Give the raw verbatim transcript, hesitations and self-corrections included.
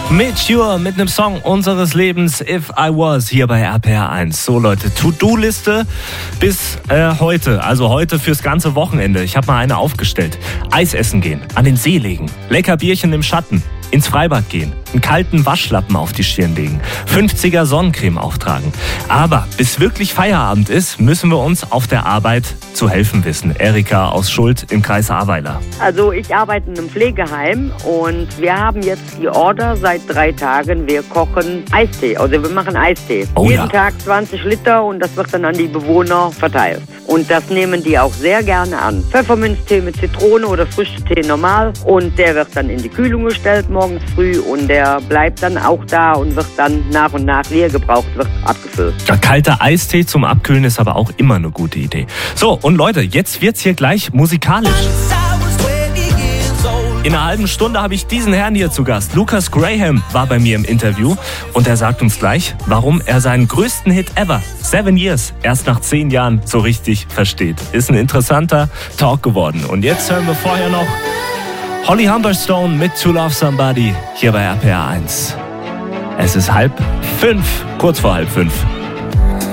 Mit Sure, mit einem Song unseres Lebens, If I Was, hier bei R P R eins. So Leute, To-Do-Liste bis äh, heute, also heute fürs ganze Wochenende. Ich habe mal eine aufgestellt. Eis essen gehen, an den See legen, lecker Bierchen im Schatten, ins Freibad gehen, einen kalten Waschlappen auf die Stirn legen, fünfziger Sonnencreme auftragen. Aber bis wirklich Feierabend ist, müssen wir uns auf der Arbeit zu helfen wissen. Erika aus Schuld im Kreis Ahrweiler. Also ich arbeite in einem Pflegeheim und wir haben jetzt die Order seit drei Tagen. Wir kochen Eistee, also wir machen Eistee. Oh, Jeden ja. Tag zwanzig Liter und das wird dann an die Bewohner verteilt. Und das nehmen die auch sehr gerne an. Pfefferminztee mit Zitrone oder Früchtetee normal. Und der wird dann in die Kühlung gestellt morgens früh und der bleibt dann auch da und wird dann nach und nach, wie er gebraucht wird, abgefüllt. Der kalte Eistee zum Abkühlen ist aber auch immer eine gute Idee. So, und Leute, jetzt wird's hier gleich musikalisch. In einer halben Stunde habe ich diesen Herrn hier zu Gast. Lucas Graham war bei mir im Interview und er sagt uns gleich, warum er seinen größten Hit ever, Seven Years, erst nach zehn Jahren so richtig versteht. Ist ein interessanter Talk geworden. Und jetzt hören wir vorher noch Holly Humberstone mit To Love Somebody hier bei R P R eins. Es ist halb fünf, kurz vor halb fünf.